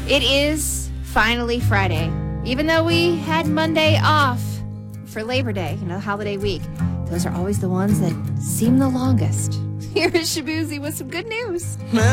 It is finally Friday. Even though we had Monday off for Labor Day, holiday week, those are always the ones that seem the longest. Here is Shabuzi with some good news.